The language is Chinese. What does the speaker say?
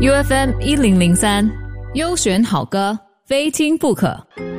UFM 1003，优选好歌，非听不可。